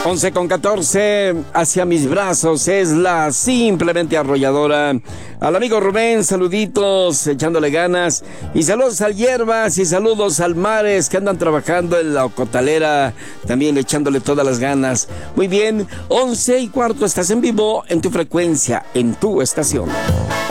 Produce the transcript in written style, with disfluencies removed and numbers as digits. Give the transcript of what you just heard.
11:14, hacia mis brazos es la simplemente arrolladora. Al amigo Rubén, saluditos, echándole ganas. Y saludos al Hierbas y saludos al Mares, que andan trabajando en la Ocotalera, también echándole todas las ganas. Muy bien, 11:15, estás en vivo en tu frecuencia, en tu estación.